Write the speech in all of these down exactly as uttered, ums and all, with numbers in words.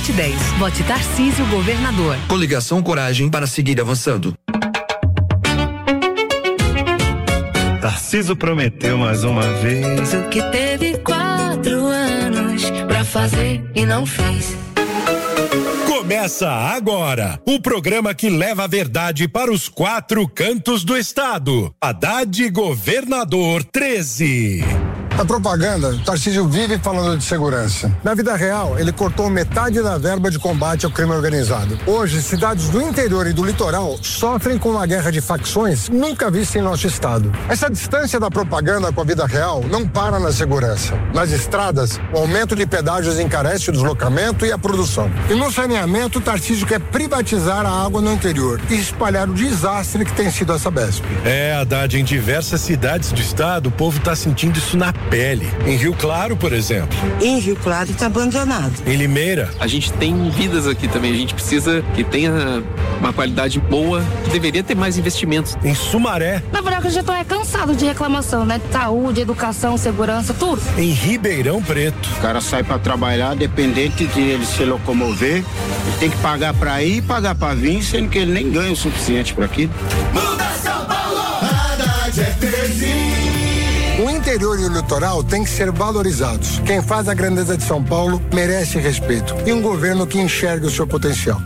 sete dez. Vote Tarcísio Governador. Coligação Coragem para seguir avançando. Tarcísio prometeu mais uma vez o que teve quatro anos pra fazer e não fez. Começa agora o programa que leva a verdade para os quatro cantos do estado. Haddad Governador treze. Na propaganda, Tarcísio vive falando de segurança. Na vida real, ele cortou metade da verba de combate ao crime organizado. Hoje, cidades do interior e do litoral sofrem com uma guerra de facções nunca vista em nosso estado. Essa distância da propaganda com a vida real não para na segurança. Nas estradas, o aumento de pedágios encarece o deslocamento e a produção. E no saneamento, Tarcísio quer privatizar a água no interior e espalhar o desastre que tem sido a Sabesp. É, Haddad, em diversas cidades do estado, o povo está sentindo isso na pele. Em Rio Claro, por exemplo. Em Rio Claro está abandonado. Em Limeira. A gente tem vidas aqui também. A gente precisa que tenha uma qualidade boa, que deveria ter mais investimentos. Em Sumaré. Na verdade, eu já tô é cansado de reclamação, né? Saúde, educação, segurança, tudo. Em Ribeirão Preto. O cara sai para trabalhar, dependente de ele se locomover, ele tem que pagar para ir e pagar para vir, sendo que ele nem ganha o suficiente para aquilo. Muda São Paulo! Haddad é treze. O interior e o litoral têm que ser valorizados. Quem faz a grandeza de São Paulo merece respeito e um governo que enxergue o seu potencial.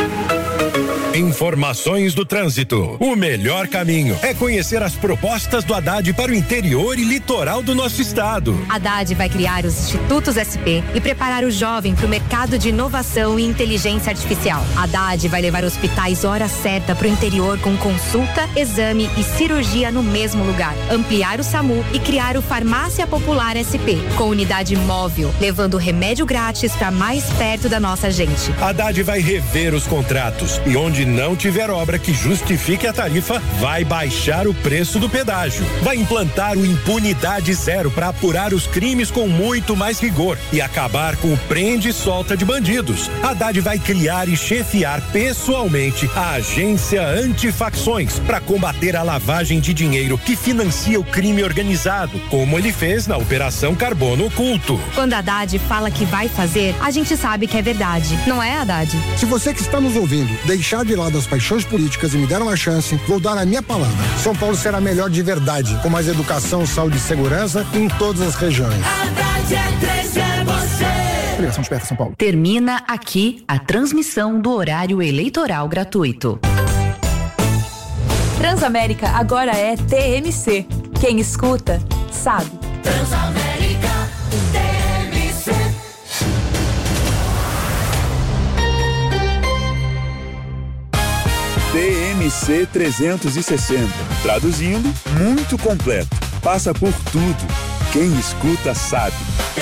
Informações do trânsito. O melhor caminho é conhecer as propostas do Haddad para o interior e litoral do nosso estado. Haddad vai criar os Institutos S P e preparar o jovem para o mercado de inovação e inteligência artificial. Haddad vai levar hospitais hora certa para o interior com consulta, exame e cirurgia no mesmo lugar. Ampliar o SAMU e criar o Farmácia Popular S P, com unidade móvel, levando remédio grátis para mais perto da nossa gente. Haddad vai rever os contratos e onde não tiver obra que justifique a tarifa, vai baixar o preço do pedágio. Vai implantar o Impunidade Zero para apurar os crimes com muito mais rigor e acabar com o prende e solta de bandidos. Haddad vai criar e chefiar pessoalmente a Agência Antifacções para combater a lavagem de dinheiro que financia o crime organizado, como ele fez na Operação Carbono Oculto. Quando Haddad fala que vai fazer, a gente sabe que é verdade. Não é, Haddad? Se você que está nos ouvindo deixar de lado as paixões políticas e me der uma chance, vou dar a minha palavra. São Paulo será melhor de verdade, com mais educação, saúde e segurança em todas as regiões. Haddad é treze, é você. Obrigação Desperta São Paulo. Termina aqui a transmissão do horário eleitoral gratuito. Transamérica agora é T M C. Quem escuta, sabe. Transamérica, T M C. T M C trezentos e sessenta. Traduzindo, muito completo. Passa por tudo. Quem escuta sabe.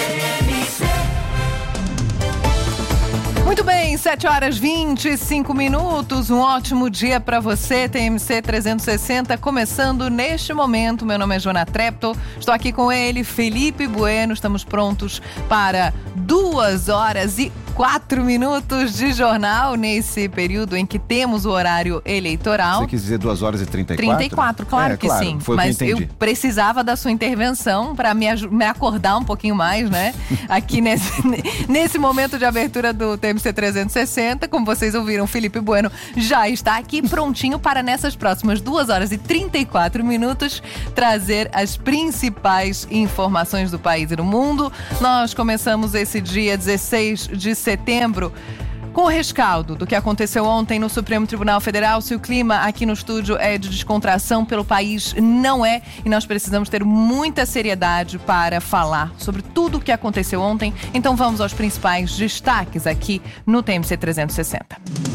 Muito bem, sete horas e vinte e cinco minutos. Um ótimo dia para você. T M C trezentos e sessenta começando neste momento. Meu nome é Joana Trepto. Estou aqui com ele, Felipe Bueno. Estamos prontos para duas horas e quatro minutos de jornal nesse período em que temos o horário eleitoral. Você quis dizer duas horas e trinta e quatro? trinta e quatro, claro é, que claro, sim. Foi Mas o que eu entendi. eu precisava da sua intervenção para me, me acordar um pouquinho mais, né? Aqui nesse, nesse momento de abertura do T M C trezentos e sessenta, como vocês ouviram, Felipe Bueno já está aqui prontinho para nessas próximas duas horas e trinta e quatro minutos trazer as principais informações do país e do mundo. Nós começamos esse dia dezesseis de setembro com o rescaldo do que aconteceu ontem no Supremo Tribunal Federal. Se o clima aqui no estúdio é de descontração, pelo país não é, e nós precisamos ter muita seriedade para falar sobre tudo o que aconteceu ontem. Então vamos aos principais destaques aqui no T M C trezentos e sessenta.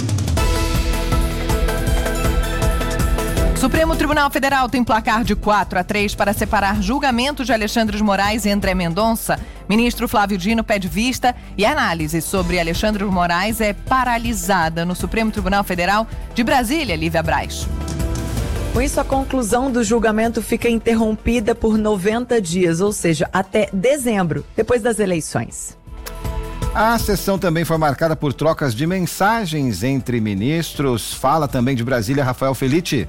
Supremo Tribunal Federal tem placar de quatro a três para separar julgamento de Alexandre de Moraes e André Mendonça. Ministro Flávio Dino pede vista e análise sobre Alexandre de Moraes é paralisada no Supremo Tribunal Federal de Brasília, Lívia Braz. Com isso, a conclusão do julgamento fica interrompida por noventa dias, ou seja, até dezembro, depois das eleições. A sessão também foi marcada por trocas de mensagens entre ministros. Fala também de Brasília, Rafael Felitti.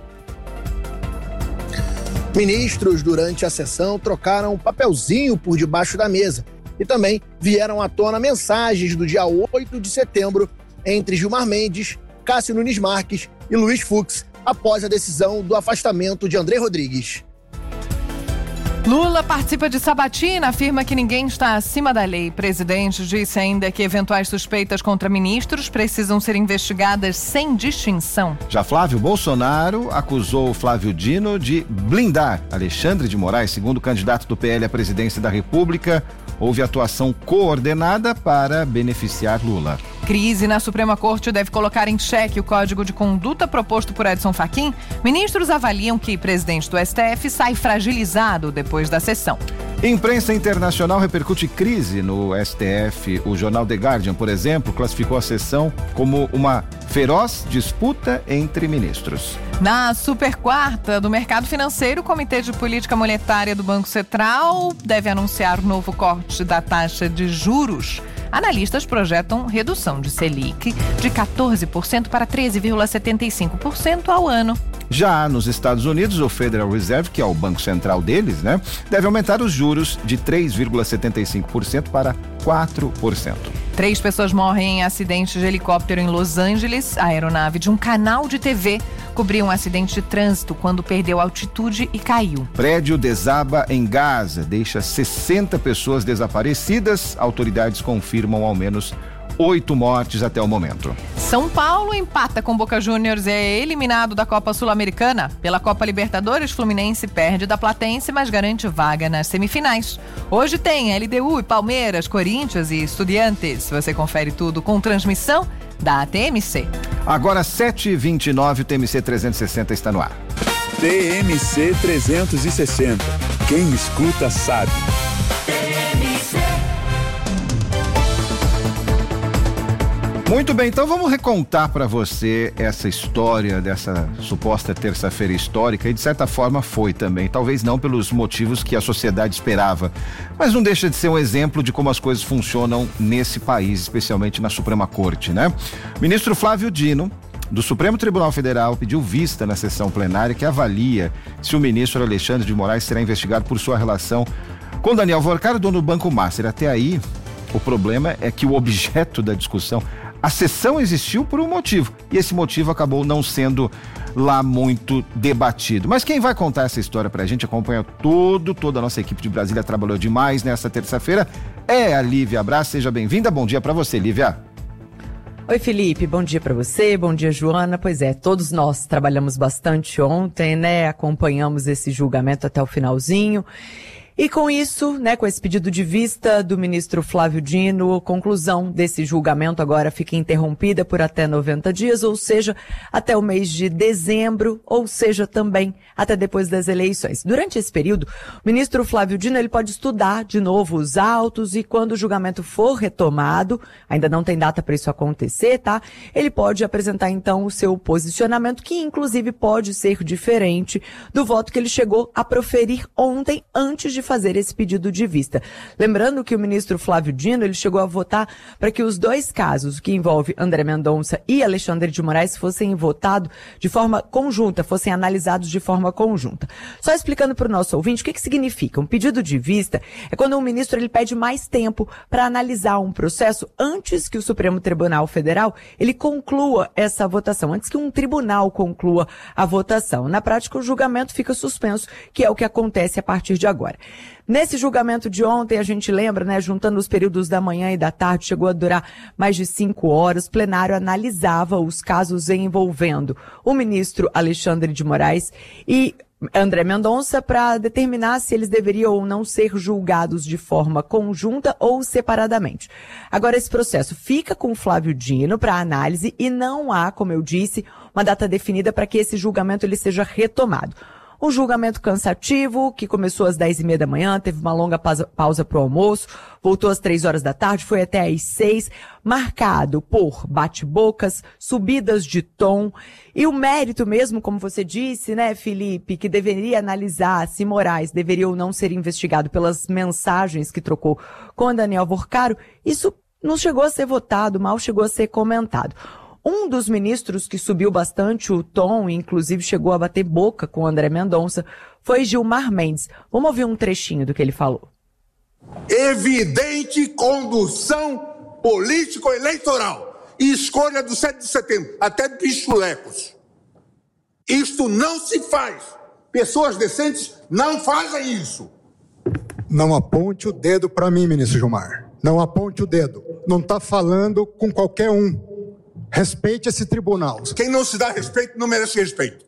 Ministros, durante a sessão, trocaram um papelzinho por debaixo da mesa e também vieram à tona mensagens do dia oito de setembro entre Gilmar Mendes, Cássio Nunes Marques e Luiz Fux, após a decisão do afastamento de André Rodrigues. Lula participa de sabatina, afirma que ninguém está acima da lei. O presidente disse ainda que eventuais suspeitas contra ministros precisam ser investigadas sem distinção. Já Flávio Bolsonaro acusou Flávio Dino de blindar Alexandre de Moraes, segundo o candidato do P L à presidência da República. Houve atuação coordenada para beneficiar Lula. Crise na Suprema Corte deve colocar em xeque o código de conduta proposto por Edson Fachin. Ministros avaliam que o presidente do S T F sai fragilizado depois da sessão. Imprensa internacional repercute crise no S T F. O jornal The Guardian, por exemplo, classificou a sessão como uma feroz disputa entre ministros. Na super quarta do mercado financeiro, o Comitê de Política Monetária do Banco Central deve anunciar novo corte da taxa de juros. Analistas projetam redução de Selic de quatorze por cento para treze vírgula setenta e cinco por cento ao ano. Já nos Estados Unidos, o Federal Reserve, que é o banco central deles, né, deve aumentar os juros de três vírgula setenta e cinco por cento para quatro por cento. Três pessoas morrem em acidente de helicóptero em Los Angeles. A aeronave de um canal de T V cobriu um acidente de trânsito quando perdeu altitude e caiu. Prédio desaba em Gaza, deixa sessenta pessoas desaparecidas. Autoridades confirmam ao menos oito mortes até o momento. São Paulo empata com Boca Juniors e é eliminado da Copa Sul-Americana. Pela Copa Libertadores, Fluminense perde da Platense, mas garante vaga nas semifinais. Hoje tem L D U e Palmeiras, Corinthians e Estudiantes. Você confere tudo com transmissão da T M C. Agora sete e vinte e nove, o T M C trezentos e sessenta está no ar. T M C trezentos e sessenta. Quem escuta sabe. Muito bem, então vamos recontar para você essa história dessa suposta terça-feira histórica, e de certa forma foi também, talvez não pelos motivos que a sociedade esperava, mas não deixa de ser um exemplo de como as coisas funcionam nesse país, especialmente na Suprema Corte, né? O ministro Flávio Dino, do Supremo Tribunal Federal, pediu vista na sessão plenária que avalia se o ministro Alexandre de Moraes será investigado por sua relação com Daniel Vorcaro, dono do Banco Master. Até aí, o problema é que o objeto da discussão, a sessão existiu por um motivo, e esse motivo acabou não sendo lá muito debatido. Mas quem vai contar essa história pra gente, acompanha tudo, toda a nossa equipe de Brasília trabalhou demais nessa terça-feira, é a Lívia Braz. Seja bem-vinda, bom dia pra você, Lívia. Oi, Felipe, bom dia pra você, bom dia, Joana. Pois é, todos nós trabalhamos bastante ontem, né, acompanhamos esse julgamento até o finalzinho. E com isso, né, com esse pedido de vista do ministro Flávio Dino, conclusão desse julgamento agora fica interrompida por até noventa dias, ou seja, até o mês de dezembro, ou seja, também até depois das eleições. Durante esse período, o ministro Flávio Dino, ele pode estudar de novo os autos e quando o julgamento for retomado, ainda não tem data para isso acontecer, tá? Ele pode apresentar então o seu posicionamento, que inclusive pode ser diferente do voto que ele chegou a proferir ontem, antes de fazer esse pedido de vista. Lembrando que o ministro Flávio Dino, ele chegou a votar para que os dois casos, que envolve André Mendonça e Alexandre de Moraes, fossem votados de forma conjunta, fossem analisados de forma conjunta. Só explicando para o nosso ouvinte o que que significa. Um pedido de vista é quando um ministro ele pede mais tempo para analisar um processo antes que o Supremo Tribunal Federal ele conclua essa votação, antes que um tribunal conclua a votação. Na prática, o julgamento fica suspenso, que é o que acontece a partir de agora. Nesse julgamento de ontem, a gente lembra, né, juntando os períodos da manhã e da tarde, chegou a durar mais de cinco horas. O plenário analisava os casos envolvendo o ministro Alexandre de Moraes e André Mendonça para determinar se eles deveriam ou não ser julgados de forma conjunta ou separadamente. Agora, esse processo fica com o Flávio Dino para análise e não há, como eu disse, uma data definida para que esse julgamento ele seja retomado. Um julgamento cansativo, que começou às dez e meia da manhã, teve uma longa pausa, pausa para o almoço, voltou às três horas da tarde, foi até às seis, marcado por bate-bocas, subidas de tom, e o mérito mesmo, como você disse, né, Felipe, que deveria analisar se Moraes deveria ou não ser investigado pelas mensagens que trocou com Daniel Vorcaro, isso não chegou a ser votado, mal chegou a ser comentado. Um dos ministros que subiu bastante o tom, e inclusive chegou a bater boca com o André Mendonça, foi Gilmar Mendes. Vamos ouvir um trechinho do que ele falou. Evidente condução político-eleitoral e escolha do sete de setembro, até bichulecos. Isto não se faz. Pessoas decentes não fazem isso. Não aponte o dedo para mim, ministro Gilmar. Não aponte o dedo. Não está falando com qualquer um. Respeite esse tribunal. Quem não se dá respeito não merece respeito.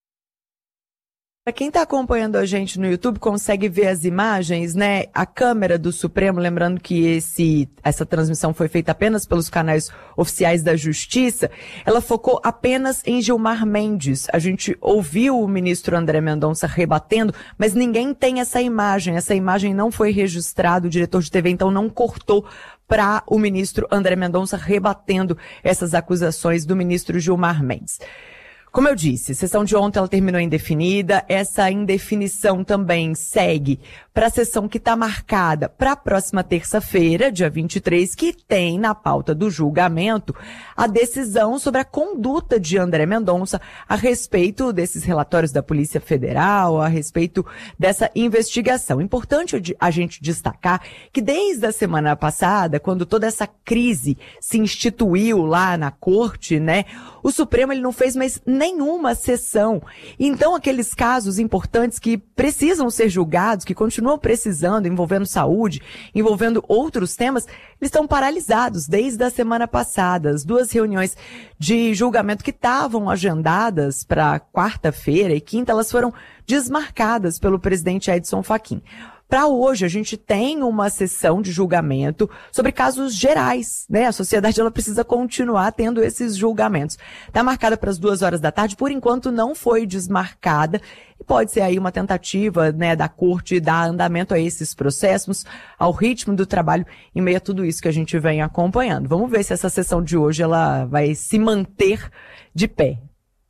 Para quem está acompanhando a gente no YouTube, consegue ver as imagens, né? A câmera do Supremo, lembrando que esse, essa transmissão foi feita apenas pelos canais oficiais da Justiça, ela focou apenas em Gilmar Mendes. A gente ouviu o ministro André Mendonça rebatendo, mas ninguém tem essa imagem. Essa imagem não foi registrada, o diretor de T V então não cortou para o ministro André Mendonça rebatendo essas acusações do ministro Gilmar Mendes. Como eu disse, a sessão de ontem ela terminou indefinida, essa indefinição também segue para a sessão que está marcada para a próxima terça-feira, dia vinte e três, que tem na pauta do julgamento a decisão sobre a conduta de André Mendonça a respeito desses relatórios da Polícia Federal, a respeito dessa investigação. Importante a gente destacar que desde a semana passada, quando toda essa crise se instituiu lá na corte, né, o Supremo ele não fez mais nenhuma sessão. Então, aqueles casos importantes que precisam ser julgados, que continuam precisando, envolvendo saúde, envolvendo outros temas, eles estão paralisados desde a semana passada. As duas reuniões de julgamento que estavam agendadas para quarta-feira e quinta, elas foram desmarcadas pelo presidente Edson Fachin. Para hoje, a gente tem uma sessão de julgamento sobre casos gerais, né? A sociedade ela precisa continuar tendo esses julgamentos. Está marcada para as duas horas da tarde, por enquanto não foi desmarcada. E pode ser aí uma tentativa, né, da corte dar andamento a esses processos, ao ritmo do trabalho, em meio a tudo isso que a gente vem acompanhando. Vamos ver se essa sessão de hoje ela vai se manter de pé.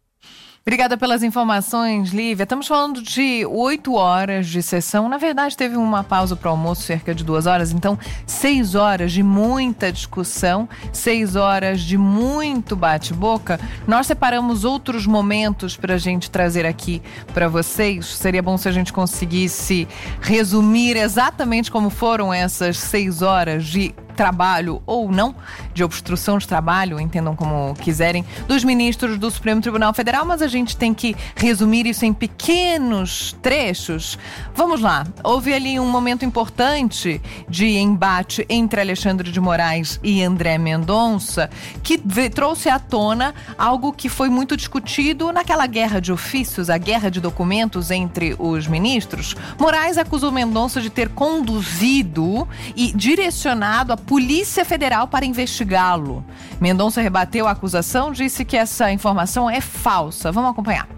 Obrigada pelas informações, Lívia. Estamos falando de oito horas de sessão. Na verdade, teve uma pausa para o almoço, cerca de duas horas. Então, seis horas de muita discussão, seis horas de muito bate-boca. Nós separamos outros momentos para a gente trazer aqui para vocês. Seria bom se a gente conseguisse resumir exatamente como foram essas seis horas de trabalho ou não, de obstrução de trabalho, entendam como quiserem, dos ministros do Supremo Tribunal Federal, mas a gente tem que resumir isso em pequenos trechos. Vamos lá, houve ali um momento importante de embate entre Alexandre de Moraes e André Mendonça, que trouxe à tona algo que foi muito discutido naquela guerra de ofícios, a guerra de documentos entre os ministros. Moraes acusou Mendonça de ter conduzido e direcionado a Polícia Federal para investigá-lo. Mendonça rebateu a acusação, disse que essa informação é falsa. Vamos acompanhar.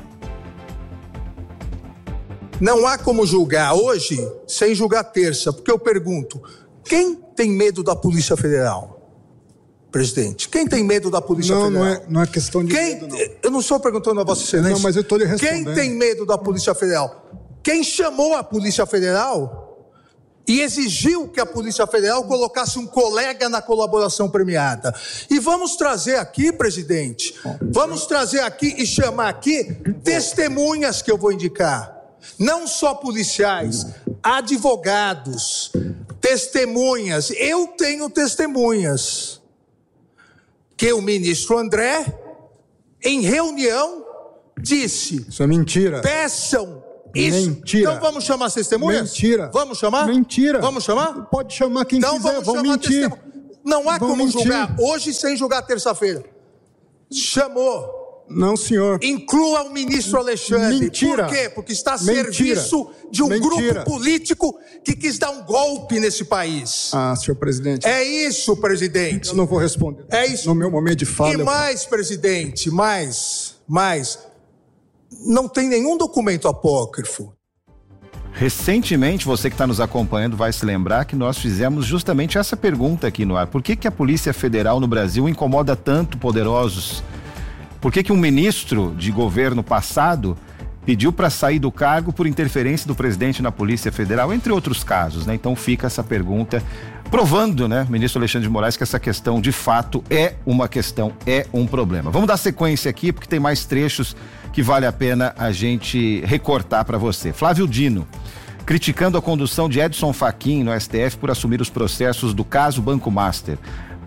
Não há como julgar hoje sem julgar terça, porque eu pergunto, quem tem medo da Polícia Federal? Presidente, quem tem medo da Polícia não, Federal? Não, é, não é questão de quem, medo, não. Eu não estou perguntando a Vossa Excelência. Não, mas eu estou lhe respondendo. Quem tem medo da Polícia Federal? Quem chamou a Polícia Federal e exigiu que a Polícia Federal colocasse um colega na colaboração premiada. E vamos trazer aqui, presidente, vamos trazer aqui e chamar aqui testemunhas que eu vou indicar. Não só policiais, advogados, testemunhas. Eu tenho testemunhas. Que o ministro André, em reunião, disse... Isso é mentira. Peçam... Isso. Mentira. Então vamos chamar as testemunhas? Mentira. Vamos chamar? Mentira. Vamos chamar? Pode chamar quem então quiser, vamos vão chamar mentir. Não há vão como mentir. julgar hoje sem julgar terça-feira. Chamou. Não, senhor. Inclua o ministro Alexandre. Mentira. Por quê? Porque está a Mentira. serviço de um Mentira. grupo político que quis dar um golpe nesse país. Ah, senhor presidente. É isso, presidente. Eu não vou responder. É isso. No meu momento de fala. E mais, presidente, mais, mais. Não tem nenhum documento apócrifo. Recentemente, você que está nos acompanhando vai se lembrar que nós fizemos justamente essa pergunta aqui no ar. Por que que a Polícia Federal no Brasil incomoda tanto poderosos? Por que que um ministro de governo passado pediu para sair do cargo por interferência do presidente na Polícia Federal, entre outros casos, né? Então fica essa pergunta, provando, né, ministro Alexandre de Moraes, que essa questão de fato é uma questão, é um problema. Vamos dar sequência aqui, porque tem mais trechos que vale a pena a gente recortar para você. Flávio Dino, criticando a condução de Edson Fachin no S T F por assumir os processos do caso Banco Master.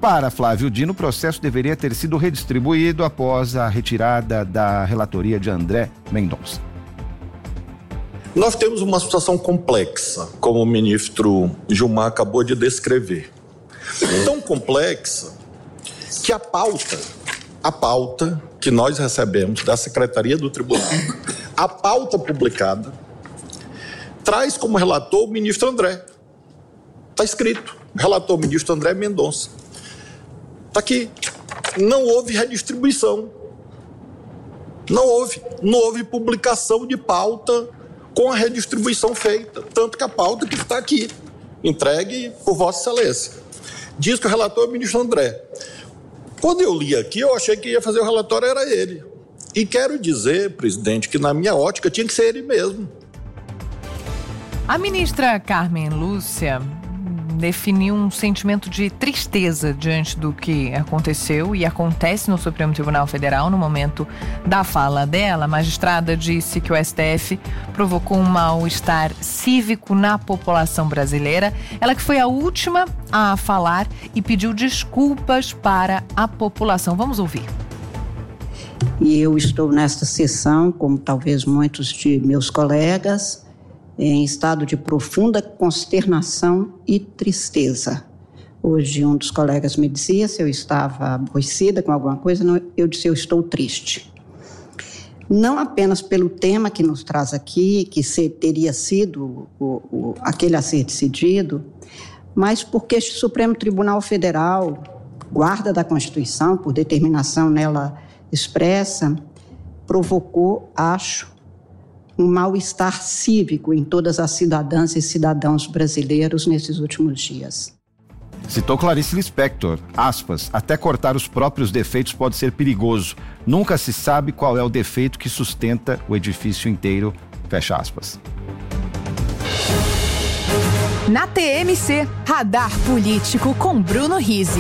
Para Flávio Dino, o processo deveria ter sido redistribuído após a retirada da relatoria de André Mendonça. Nós temos uma situação complexa, como o ministro Gilmar acabou de descrever. Tão complexa que a pauta, a pauta que nós recebemos da Secretaria do Tribunal, a pauta publicada, traz como relator o ministro André. Está escrito, relator o ministro André Mendonça. Está aqui. Não houve redistribuição. Não houve. Não houve publicação de pauta com a redistribuição feita. Tanto que a pauta que está aqui, entregue por Vossa Excelência. Diz que o relator é o ministro André. Quando eu li aqui, eu achei que ia fazer o relatório, era ele. E quero dizer, presidente, que na minha ótica tinha que ser ele mesmo. A ministra Carmen Lúcia definiu um sentimento de tristeza diante do que aconteceu e acontece no Supremo Tribunal Federal. No momento da fala dela, a magistrada disse que o S T F provocou um mal-estar cívico na população brasileira. Ela que foi a última a falar e pediu desculpas para a população. Vamos ouvir. E eu estou nesta sessão, como talvez muitos de meus colegas, em estado de profunda consternação e tristeza. Hoje um dos colegas me dizia se eu estava aborrecida com alguma coisa, não, eu disse eu estou triste. Não apenas pelo tema que nos traz aqui, que se, teria sido o, o, aquele a ser decidido, mas porque este Supremo Tribunal Federal, guarda da Constituição, por determinação nela expressa, provocou, acho, um mal-estar cívico em todas as cidadãs e cidadãos brasileiros nesses últimos dias. Citou Clarice Lispector, aspas, até cortar os próprios defeitos pode ser perigoso. Nunca se sabe qual é o defeito que sustenta o edifício inteiro, fecha aspas. Na T M C, Radar Político com Bruno Rizzi.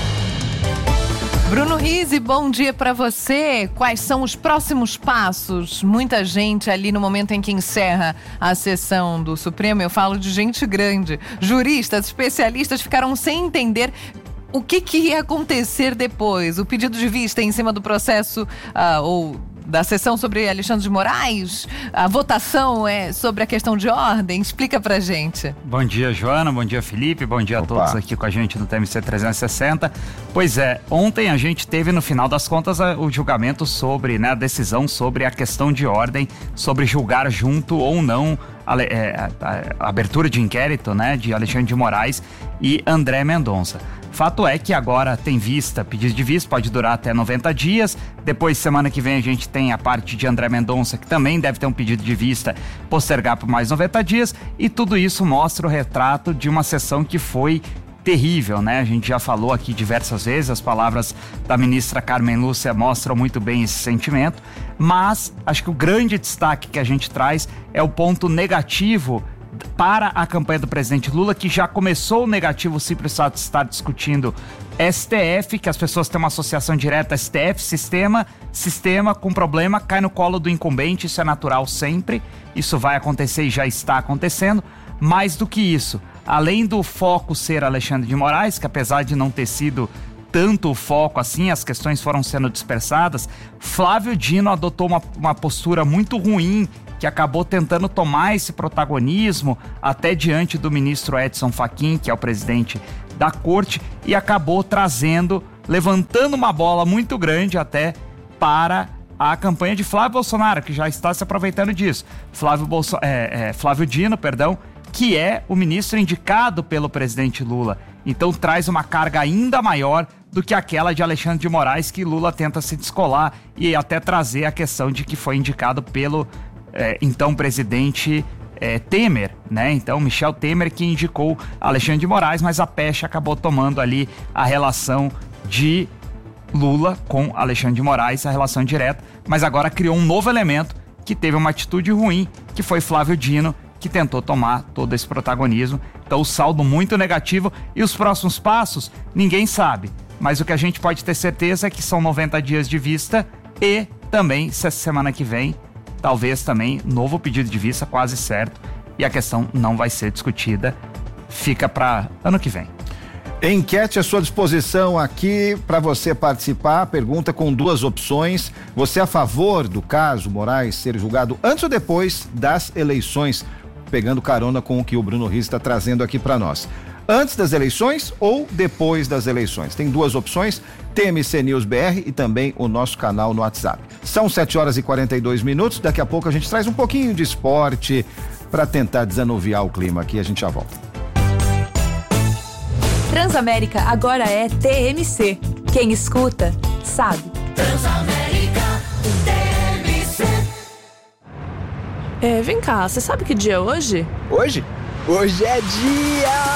Bruno Rizzi, bom dia para você. Quais são os próximos passos? Muita gente ali no momento em que encerra a sessão do Supremo, eu falo de gente grande, juristas, especialistas ficaram sem entender o que, que ia acontecer depois. O pedido de vista em cima do processo uh, ou da sessão sobre Alexandre de Moraes, a votação é sobre a questão de ordem. Explica pra gente. Bom dia, Joana, bom dia, Felipe, bom dia Opa. a todos aqui com a gente no T M C trezentos e sessenta. Pois é, ontem a gente teve no final das contas o julgamento sobre, né, a decisão sobre a questão de ordem, sobre julgar junto ou não a, a, a, a abertura de inquérito, né, de Alexandre de Moraes e André Mendonça. Fato é que agora tem vista, pedido de vista, pode durar até noventa dias. Depois, semana que vem, a gente tem a parte de André Mendonça, que também deve ter um pedido de vista, postergar por mais noventa dias. E tudo isso mostra o retrato de uma sessão que foi terrível, né? A gente já falou aqui diversas vezes, as palavras da ministra Carmen Lúcia mostram muito bem esse sentimento. Mas acho que o grande destaque que a gente traz é o ponto negativo para a campanha do presidente Lula, que já começou o negativo simples fato de estar discutindo S T F, que as pessoas têm uma associação direta S T F, sistema, sistema com problema, cai no colo do incumbente, isso é natural sempre, isso vai acontecer e já está acontecendo. Mais do que isso, além do foco ser Alexandre de Moraes, que apesar de não ter sido tanto o foco assim, as questões foram sendo dispersadas, Flávio Dino adotou uma, uma postura muito ruim, que acabou tentando tomar esse protagonismo até diante do ministro Edson Fachin, que é o presidente da corte, e acabou trazendo, levantando uma bola muito grande até para a campanha de Flávio Bolsonaro, que já está se aproveitando disso. Flávio, Bolso- é, é, Flávio Dino, perdão, que é o ministro indicado pelo presidente Lula. Então traz uma carga ainda maior do que aquela de Alexandre de Moraes, que Lula tenta se descolar e até trazer a questão de que foi indicado pelo É, então presidente é, Temer, né? Então Michel Temer que indicou Alexandre de Moraes, mas a pecha acabou tomando ali a relação de Lula com Alexandre de Moraes, a relação direta, mas agora criou um novo elemento que teve uma atitude ruim, que foi Flávio Dino, que tentou tomar todo esse protagonismo. Então o saldo muito negativo e os próximos passos, ninguém sabe, mas o que a gente pode ter certeza é que são noventa dias de vista e também, se essa semana que vem, talvez também novo pedido de vista, quase certo, e a questão não vai ser discutida, fica para ano que vem. Enquete à sua disposição aqui para você participar. Pergunta com duas opções. Você é a favor do caso Moraes ser julgado antes ou depois das eleições? Pegando carona com o que o Bruno Riz está trazendo aqui para nós. Antes das eleições ou depois das eleições? Tem duas opções, T M C News B R e também o nosso canal no WhatsApp. São sete horas e quarenta e dois minutos. Daqui a pouco a gente traz um pouquinho de esporte para tentar desanuviar o clima aqui. A gente já volta. Transamérica agora é T M C. Quem escuta, sabe. Transamérica, T M C. É, vem cá, você sabe que dia é hoje? Hoje? Hoje é dia